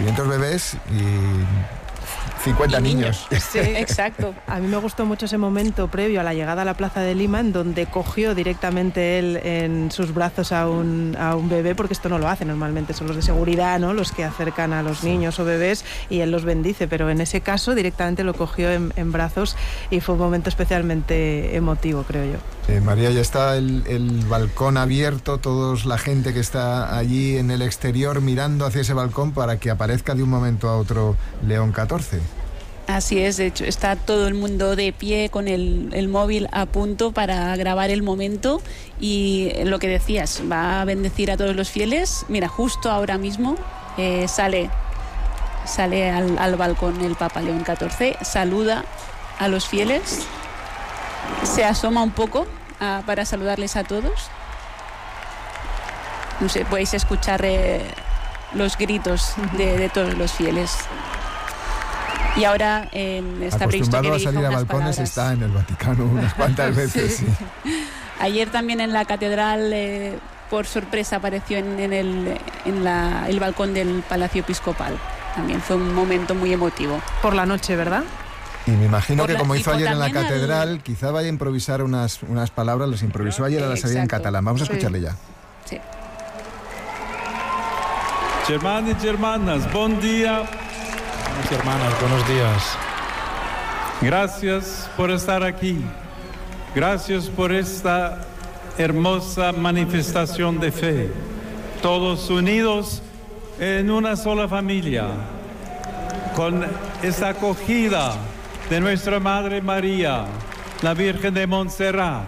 500 bebés y 50 niños. Sí, exacto. A mí me gustó mucho ese momento previo a la llegada a la Plaza de Lima, en donde cogió directamente él en sus brazos a un bebé, porque esto no lo hace normalmente, son los de seguridad, ¿no?, los que acercan a los niños o bebés y él los bendice, pero en ese caso directamente lo cogió en brazos y fue un momento especialmente emotivo, creo yo. María, ya está el balcón abierto, toda la gente que está allí en el exterior mirando hacia ese balcón para que aparezca de un momento a otro León XIV. Así es, de hecho está todo el mundo de pie con el móvil a punto para grabar el momento, y lo que decías, va a bendecir a todos los fieles. Mira, justo ahora mismo sale al balcón el Papa León XIV, saluda a los fieles, se asoma un poco para saludarles a todos. No sé, podéis escuchar los gritos de todos los fieles. Y ahora está previsto que dirija a salir a balcones palabras. Está en el Vaticano unas cuantas veces. Sí. Ayer también en la catedral, por sorpresa, apareció en el balcón del Palacio Episcopal. También fue un momento muy emotivo. Por la noche, ¿verdad? Y me imagino que como hizo ayer en la catedral, quizá vaya a improvisar unas palabras, las improvisó ayer a la salida en catalán. Vamos a escucharle ya. Sí. Germanos y hermanas, buen día. Hermanas, buenos días. Gracias por estar aquí. Gracias por esta hermosa manifestación de fe. Todos unidos en una sola familia, con esta acogida de nuestra Madre María, la Virgen de Montserrat.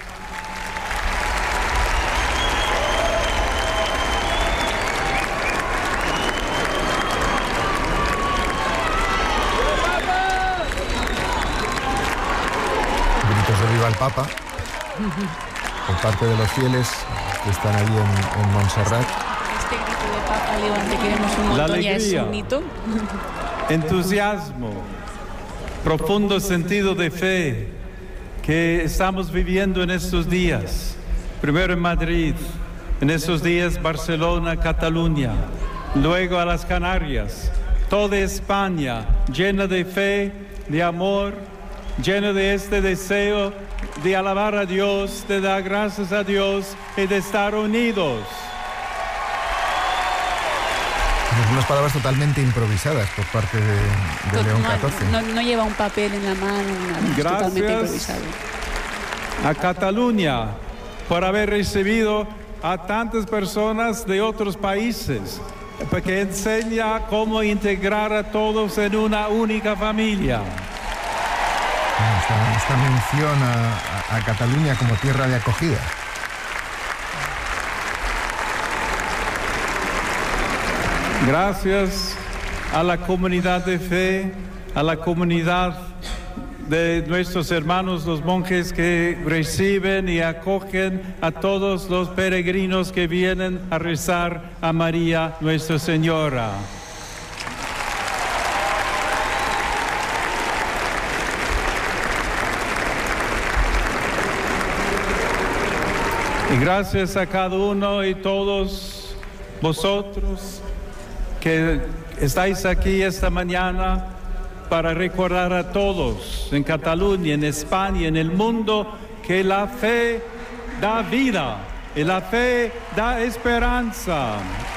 Viva el Papa, por parte de los fieles que están allí en Montserrat. Este grito de Papa León, te queremos un montón, ya es un hito. Entusiasmo, profundo sentido de fe que estamos viviendo en estos días. Primero en Madrid, en estos días Barcelona, Cataluña, luego a las Canarias, toda España llena de fe, de amor, lleno de este deseo de alabar a Dios, de dar gracias a Dios y de estar unidos. Unas palabras totalmente improvisadas por parte de León XIV. No lleva un papel en la mano, nada, Gracias totalmente improvisado. A Cataluña por haber recibido a tantas personas de otros países, porque enseña cómo integrar a todos en una única familia. Esta mención a Cataluña como tierra de acogida. Gracias a la comunidad de fe, a la comunidad de nuestros hermanos los monjes que reciben y acogen a todos los peregrinos que vienen a rezar a María Nuestra Señora. Y gracias a cada uno y todos vosotros que estáis aquí esta mañana para recordar a todos en Cataluña, en España, en el mundo, que la fe da vida y la fe da esperanza.